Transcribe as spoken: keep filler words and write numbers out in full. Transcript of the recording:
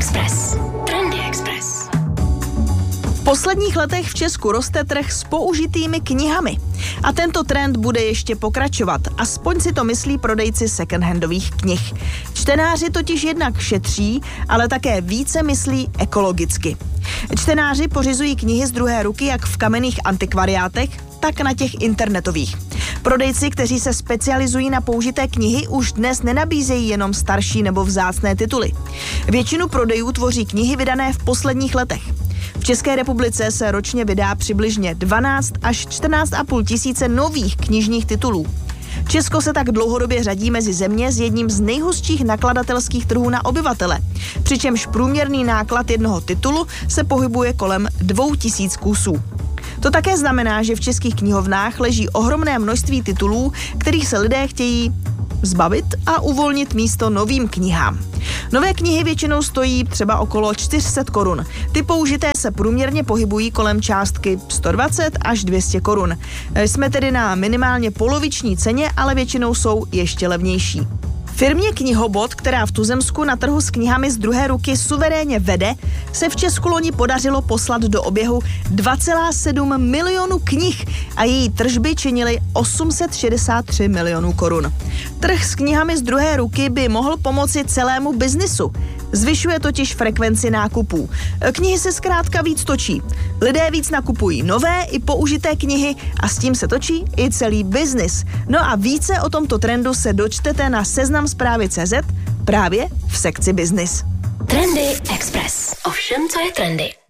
Express. Trendy Express. V posledních letech v Česku roste trh s použitými knihami. A tento trend bude ještě pokračovat. Aspoň si to myslí prodejci secondhandových knih. Čtenáři totiž jednak šetří, ale také více myslí ekologicky. Čtenáři pořizují knihy z druhé ruky jak v kamenných antikvariátech, tak na těch internetových. Prodejci, kteří se specializují na použité knihy, už dnes nenabízejí jenom starší nebo vzácné tituly. Většinu prodejů tvoří knihy vydané v posledních letech. V České republice se ročně vydá přibližně dvanáct až čtrnáct a půl tisíce nových knižních titulů. Česko se tak dlouhodobě řadí mezi země s jedním z nejhustších nakladatelských trhů na obyvatele, přičemž průměrný náklad jednoho titulu se pohybuje kolem dvou tisíc kusů. To také znamená, že v českých knihovnách leží ohromné množství titulů, kterých se lidé chtějí zbavit a uvolnit místo novým knihám. Nové knihy většinou stojí třeba okolo čtyři sta korun. Ty použité se průměrně pohybují kolem částky sto dvacet až dvě stě korun. Jsme tedy na minimálně poloviční ceně, ale většinou jsou ještě levnější. Firmě Knihobot, která v tuzemsku na trhu s knihami z druhé ruky suverénně vede, se v Česku loni podařilo poslat do oběhu dva celá sedm milionu knih a její tržby činily osm set šedesát tři milionů korun. Trh s knihami z druhé ruky by mohl pomoci celému biznisu. Zvyšuje totiž frekvenci nákupů. Knihy se zkrátka víc točí. Lidé víc nakupují nové i použité knihy a s tím se točí i celý biznis. No a více o tomto trendu se dočtete na seznam zprávy tečka cé zet právě v sekci biznis. Trendy Express. Ovšem, co je trendy.